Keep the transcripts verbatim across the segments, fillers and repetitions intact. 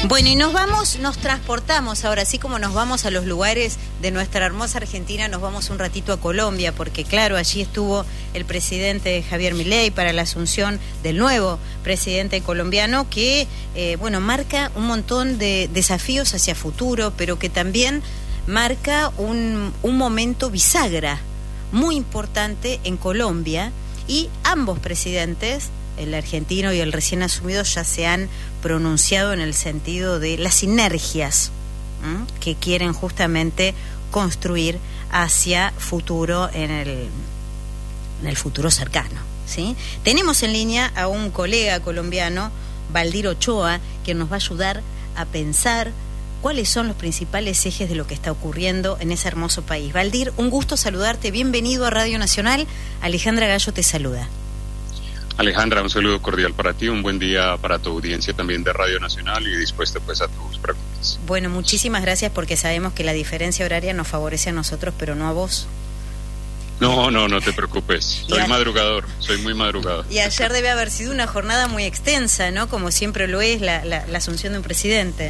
Bueno, y nos vamos, nos transportamos ahora, así como nos vamos a los lugares de nuestra hermosa Argentina, nos vamos un ratito a Colombia, porque claro, allí estuvo el presidente Javier Milei para la asunción del nuevo presidente colombiano, que, eh, bueno, marca un montón de desafíos hacia futuro, pero que también marca un, un momento bisagra muy importante en Colombia, y ambos presidentes, el argentino y el recién asumido, ya se han pronunciado en el sentido de las sinergias ¿m? que quieren justamente construir hacia futuro en el, en el futuro cercano, ¿sí? Tenemos en línea a un colega colombiano, Valdir Ochoa, que nos va a ayudar a pensar cuáles son los principales ejes de lo que está ocurriendo en ese hermoso país. Valdir, un gusto saludarte, bienvenido a Radio Nacional. Alejandra Gallo te saluda. Alejandra, un saludo cordial para ti, un buen día para tu audiencia también de Radio Nacional y dispuesto pues a tus preguntas. Bueno, muchísimas gracias, porque sabemos que la diferencia horaria nos favorece a nosotros, pero no a vos. No, no, no te preocupes, soy a... madrugador, soy muy madrugador. Y ayer debe haber sido una jornada muy extensa, ¿no? Como siempre lo es la, la, la asunción de un presidente.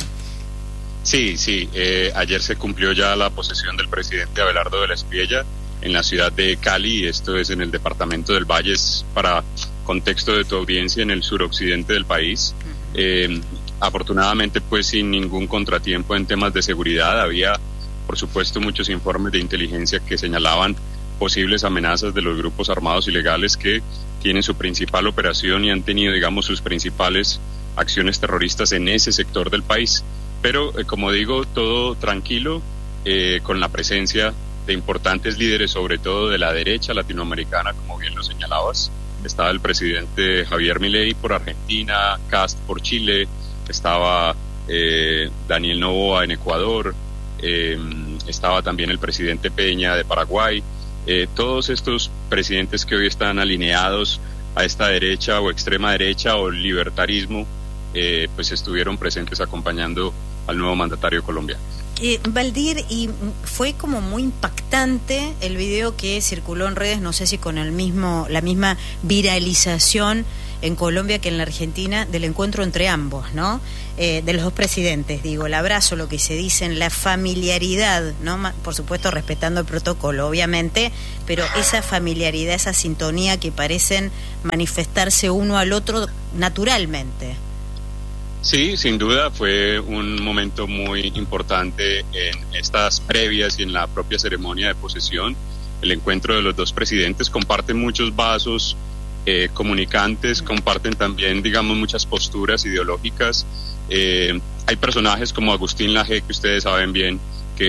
Sí, sí, eh, ayer se cumplió ya la posesión del presidente Abelardo de la Espriella en la ciudad de Cali, esto es en el departamento del Valle, para contexto de tu audiencia, en el suroccidente del país. Eh, afortunadamente pues sin ningún contratiempo en temas de seguridad. Había por supuesto muchos informes de inteligencia que señalaban posibles amenazas de los grupos armados ilegales que tienen su principal operación y han tenido, digamos, sus principales acciones terroristas en ese sector del país. Pero eh, como digo, todo tranquilo, eh, con la presencia de importantes líderes, sobre todo de la derecha latinoamericana, como bien lo señalabas. Estaba el presidente Javier Milei por Argentina, Kast por Chile, estaba eh, Daniel Noboa en Ecuador, eh, estaba también el presidente Peña de Paraguay. Eh, todos estos presidentes que hoy están alineados a esta derecha o extrema derecha o libertarismo, eh, pues estuvieron presentes acompañando al nuevo mandatario colombiano. Eh, Valdir, y fue como muy impactante el video que circuló en redes, no sé si con el mismo la misma viralización en Colombia que en la Argentina, del encuentro entre ambos, ¿no? Eh, de los dos presidentes, digo, el abrazo, lo que se dicen, la familiaridad, ¿no? Por supuesto respetando el protocolo, obviamente, pero esa familiaridad, esa sintonía que parecen manifestarse uno al otro naturalmente. Sí, sin duda fue un momento muy importante en estas previas y en la propia ceremonia de posesión. El encuentro de los dos presidentes comparten muchos vasos eh, comunicantes, comparten también, digamos, muchas posturas ideológicas. Eh, hay personajes como Agustín Laje, que ustedes saben bien, que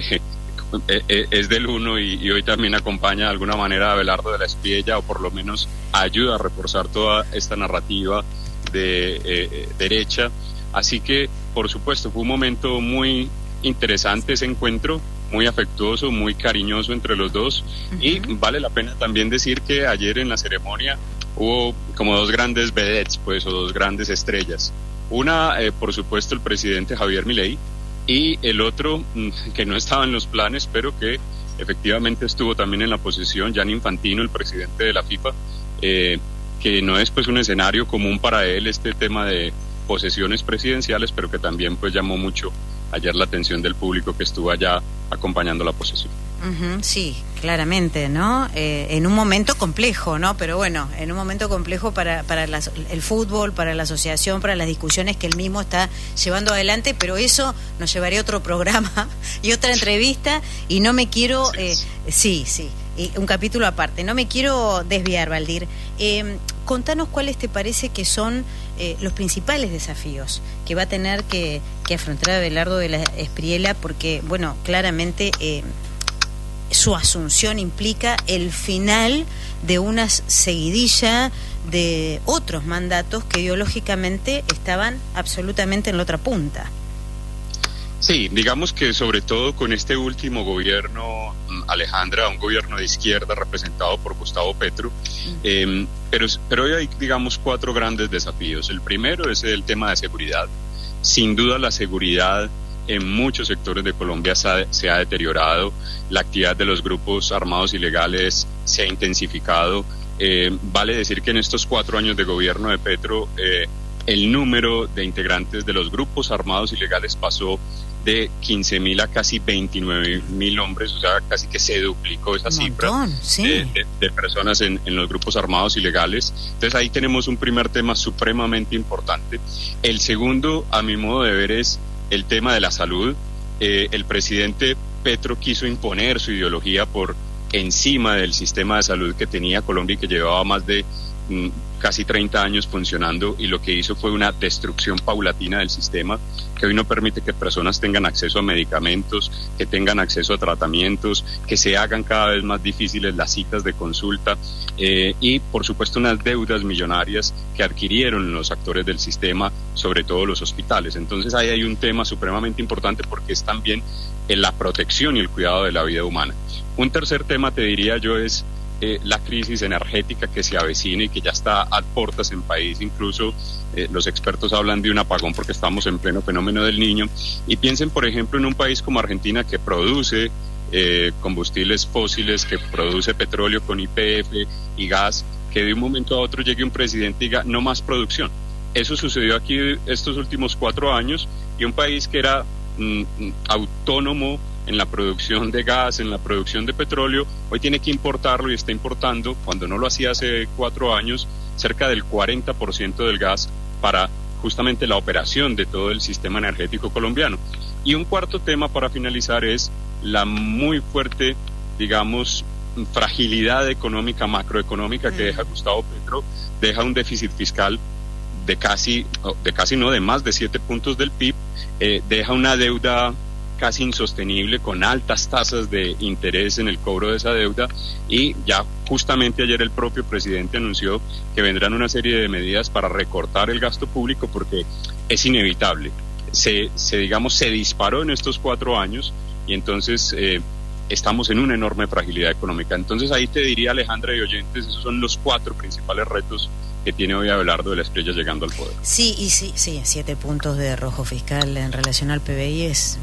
eh, es del uno y, y hoy también acompaña de alguna manera a Abelardo de la Espriella, o por lo menos ayuda a reforzar toda esta narrativa de eh, derecha. Así que, por supuesto, fue un momento muy interesante ese encuentro, muy afectuoso, muy cariñoso entre los dos. Uh-huh. Y vale la pena también decir que ayer en la ceremonia hubo como dos grandes vedettes, pues, o dos grandes estrellas. Una, eh, por supuesto, el presidente Javier Milei, y el otro, que no estaba en los planes, pero que efectivamente estuvo también en la posesión, Gianni Infantino, el presidente de la FIFA, eh, que no es pues un escenario común para él este tema de posesiones presidenciales, pero que también pues llamó mucho ayer la atención del público que estuvo allá acompañando la posesión. Uh-huh, sí, claramente, ¿no? Eh, en un momento complejo, ¿no? Pero bueno, en un momento complejo para, para la, el fútbol, para la asociación, para las discusiones que él mismo está llevando adelante, pero eso nos llevaría a otro programa y otra entrevista, y no me quiero... Eh, sí, sí, y un capítulo aparte. No me quiero desviar, Valdir. Eh, contanos cuáles te parece que son eh, los principales desafíos que va a tener que, que afrontar Abelardo de la Espriella, porque, bueno, claramente eh, su asunción implica el final de una seguidilla de otros mandatos que ideológicamente estaban absolutamente en la otra punta. Sí, digamos que sobre todo con este último gobierno, Alejandra, un gobierno de izquierda representado por Gustavo Petro, uh-huh. eh, pero, pero hoy hay, digamos, cuatro grandes desafíos. El primero es el tema de seguridad. Sin duda la seguridad en muchos sectores de Colombia se ha, se ha deteriorado, la actividad de los grupos armados ilegales se ha intensificado. Eh, vale decir que en estos cuatro años de gobierno de Petro, eh, el número de integrantes de los grupos armados ilegales pasó de quince mil a casi veintinueve mil hombres, o sea, casi que se duplicó esa cifra sí. de, de, de personas en, en los grupos armados ilegales. Entonces ahí tenemos un primer tema supremamente importante. El segundo, a mi modo de ver, es el tema de la salud. Eh, el presidente Petro quiso imponer su ideología por encima del sistema de salud que tenía Colombia y que llevaba más de mm, casi treinta años funcionando, y lo que hizo fue una destrucción paulatina del sistema que hoy no permite que personas tengan acceso a medicamentos, que tengan acceso a tratamientos, que se hagan cada vez más difíciles las citas de consulta eh, y por supuesto unas deudas millonarias que adquirieron los actores del sistema, sobre todo los hospitales. Entonces ahí hay un tema supremamente importante porque es también en la protección y el cuidado de la vida humana. Un tercer tema, te diría yo, es Eh, la crisis energética que se avecina y que ya está a puertas en país. Incluso eh, los expertos hablan de un apagón porque estamos en pleno fenómeno del Niño. Y piensen, por ejemplo, en un país como Argentina que produce eh, combustibles fósiles, que produce petróleo con Y P F y gas, que de un momento a otro llegue un presidente y diga no más producción. Eso sucedió aquí estos últimos cuatro años, y un país que era mm, autónomo en la producción de gas, en la producción de petróleo, hoy tiene que importarlo y está importando, cuando no lo hacía hace cuatro años, cerca del cuarenta por ciento del gas para justamente la operación de todo el sistema energético colombiano. Y un cuarto tema para finalizar es la muy fuerte, digamos, fragilidad económica, macroeconómica que deja Gustavo Petro. Deja un déficit fiscal de casi, de casi no, de más de siete puntos del P I B, eh, deja una deuda casi insostenible con altas tasas de interés en el cobro de esa deuda, y ya justamente ayer el propio presidente anunció que vendrán una serie de medidas para recortar el gasto público porque es inevitable. Se, se digamos, se disparó en estos cuatro años y entonces eh, estamos en una enorme fragilidad económica. Entonces ahí te diría, Alejandra y oyentes, esos son los cuatro principales retos que tiene hoy Abelardo de la Espriella llegando al poder. Sí, y sí, sí, siete puntos de rojo fiscal en relación al P B I es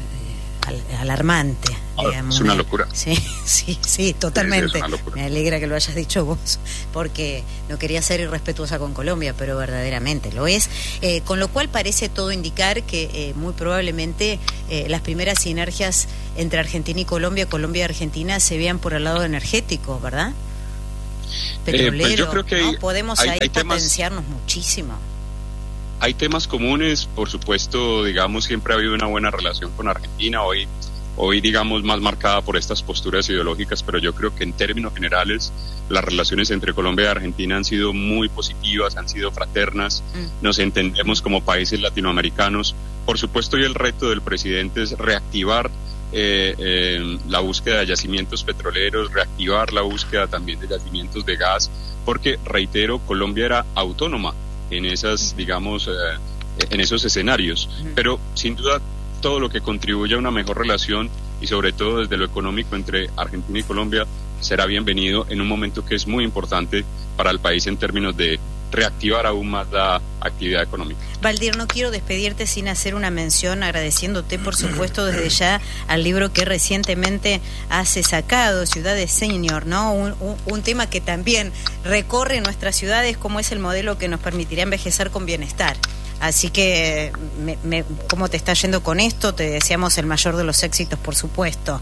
alarmante, digamos. Es una locura. Sí, sí, sí, totalmente. Sí, sí, me alegra que lo hayas dicho vos, porque no quería ser irrespetuosa con Colombia, pero verdaderamente lo es. Eh, con lo cual parece todo indicar que eh, muy probablemente eh, las primeras sinergias entre Argentina y Colombia, Colombia y Argentina, se vean por el lado energético, ¿verdad? Petrolero, eh, pues yo creo que hay, ¿no? Podemos hay, ahí hay potenciarnos temas, muchísimo. Hay temas comunes, por supuesto, digamos, siempre ha habido una buena relación con Argentina, hoy, hoy digamos más marcada por estas posturas ideológicas, pero yo creo que en términos generales las relaciones entre Colombia y Argentina han sido muy positivas, han sido fraternas, mm. nos entendemos como países latinoamericanos. Por supuesto, y el reto del presidente es reactivar eh, eh, la búsqueda de yacimientos petroleros, reactivar la búsqueda también de yacimientos de gas, porque, reitero, Colombia era autónoma en esas, digamos, eh, en esos escenarios, pero sin duda todo lo que contribuye a una mejor relación y sobre todo desde lo económico entre Argentina y Colombia será bienvenido en un momento que es muy importante para el país en términos de reactivar aún más la actividad económica. Valdir, no quiero despedirte sin hacer una mención, agradeciéndote por supuesto desde ya al libro que recientemente has sacado, Ciudades Senior, ¿no? Un, un, un tema que también recorre nuestras ciudades, como es el modelo que nos permitirá envejecer con bienestar. Así que, me, me, ¿cómo te está yendo con esto? Te deseamos el mayor de los éxitos, por supuesto.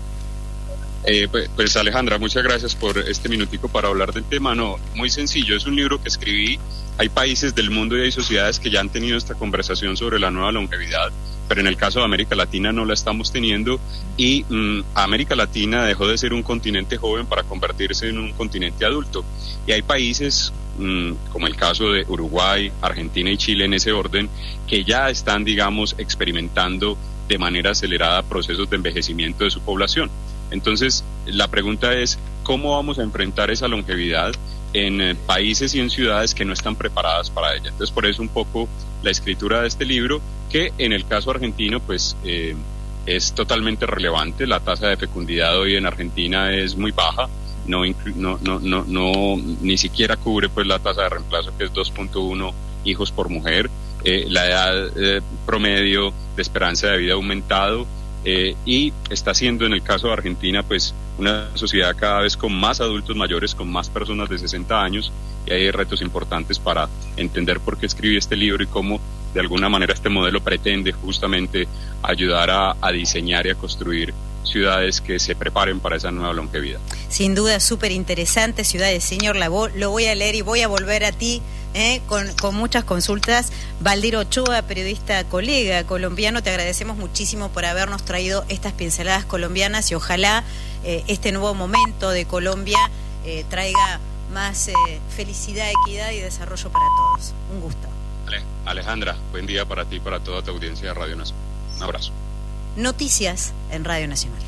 Eh, pues, pues Alejandra, muchas gracias por este minutico para hablar del tema. No, muy sencillo, es un libro que escribí. Hay países del mundo y hay sociedades que ya han tenido esta conversación sobre la nueva longevidad, pero en el caso de América Latina no la estamos teniendo, y mmm, América Latina dejó de ser un continente joven para convertirse en un continente adulto, y hay países mmm, como el caso de Uruguay, Argentina y Chile en ese orden, que ya están, digamos, experimentando de manera acelerada procesos de envejecimiento de su población. Entonces, la pregunta es, ¿cómo vamos a enfrentar esa longevidad en eh, países y en ciudades que no están preparadas para ella? Entonces, por eso un poco la escritura de este libro, que en el caso argentino, pues, eh, es totalmente relevante. La tasa de fecundidad hoy en Argentina es muy baja, no, no, no, no, no ni siquiera cubre, pues, la tasa de reemplazo, que es dos punto uno hijos por mujer. Eh, la edad eh, promedio de esperanza de vida ha aumentado, eh, y está siendo, en el caso de Argentina, pues una sociedad cada vez con más adultos mayores, con más personas de sesenta años, y hay retos importantes para entender por qué escribí este libro y cómo de alguna manera este modelo pretende justamente ayudar a, a diseñar y a construir ciudades que se preparen para esa nueva longevidad. Sin duda, súper interesante, Ciudades, señor, la vo- lo voy a leer y voy a volver a ti eh, con, con muchas consultas. Valdir Ochoa, periodista, colega colombiano, te agradecemos muchísimo por habernos traído estas pinceladas colombianas y ojalá eh, este nuevo momento de Colombia eh, traiga más eh, felicidad, equidad y desarrollo para todos. Un gusto. Ale, Alejandra, buen día para ti y para toda tu audiencia de Radio Nacional. Un abrazo. Noticias en Radio Nacional.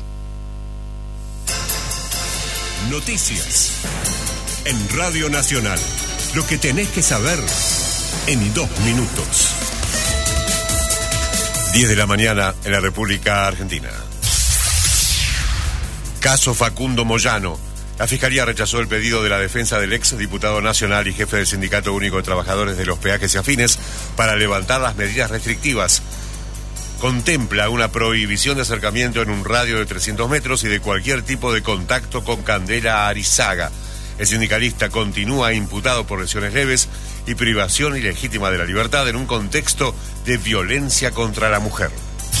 Noticias en Radio Nacional. Lo que tenés que saber en dos minutos. diez de la mañana en la República Argentina. Caso Facundo Moyano. La Fiscalía rechazó el pedido de la defensa del ex diputado nacional y jefe del Sindicato Único de Trabajadores de los Peajes y Afines para levantar las medidas restrictivas. Contempla una prohibición de acercamiento en un radio de trescientos metros y de cualquier tipo de contacto con Candela Arizaga. El sindicalista continúa imputado por lesiones leves y privación ilegítima de la libertad en un contexto de violencia contra la mujer.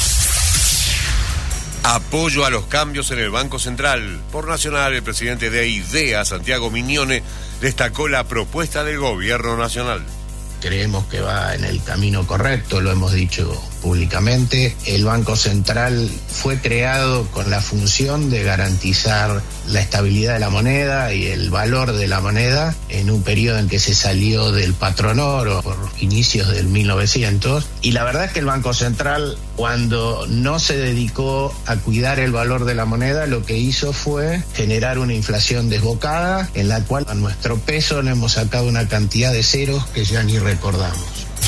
Apoyo a los cambios en el Banco Central. Por Nacional, el presidente de IDEA, Santiago Mignone, destacó la propuesta del gobierno nacional. Creemos que va en el camino correcto, lo hemos dicho públicamente. El Banco Central fue creado con la función de garantizar la estabilidad de la moneda y el valor de la moneda en un periodo en que se salió del patronoro por inicios del mil novecientos. Y la verdad es que el Banco Central, cuando no se dedicó a cuidar el valor de la moneda, lo que hizo fue generar una inflación desbocada en la cual a nuestro peso le hemos sacado una cantidad de ceros que ya ni recordamos.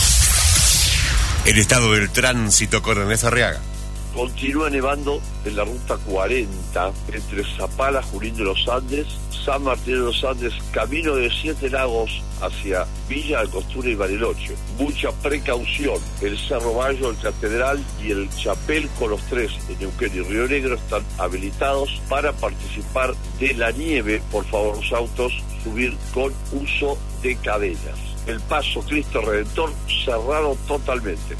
El estado del tránsito con Ernesto Arriaga. Continúa nevando en la ruta cuarenta entre Zapala, Junín de los Andes, San Martín de los Andes, camino de Siete Lagos hacia Villa Angostura y Bariloche. Mucha precaución. El Cerro Bayo, el Catedral y el Chapel con los tres de Neuquén y Río Negro están habilitados para participar de la nieve. Por favor, los autos subir con uso de cadenas. El paso Cristo Redentor cerrado totalmente.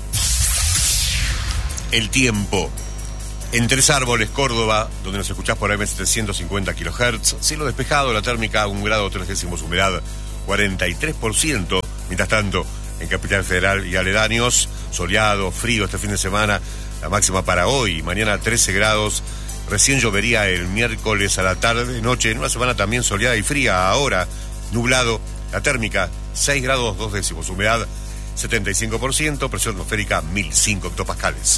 El tiempo. En Tres Árboles, Córdoba, donde nos escuchás por A M setecientos cincuenta kilohertz, cielo despejado, la térmica un grado tres décimos, humedad cuarenta y tres por ciento. Mientras tanto, en Capital Federal y aledaños, soleado, frío este fin de semana, la máxima para hoy, mañana trece grados, recién llovería el miércoles a la tarde, noche, en una semana también soleada y fría, ahora nublado, la térmica seis grados dos décimos, humedad setenta y cinco por ciento, presión atmosférica mil cinco hectopascales.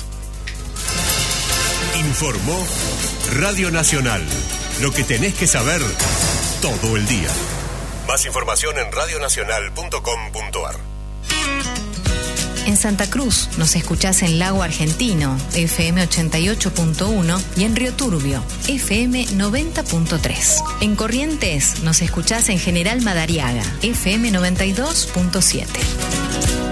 Informó Radio Nacional. Lo que tenés que saber todo el día. Más información en radio nacional punto com punto a r. En Santa Cruz nos escuchás en Lago Argentino, F M ochenta y ocho punto uno, y en Río Turbio, F M noventa punto tres. En Corrientes nos escuchás en General Madariaga, F M noventa y dos punto siete.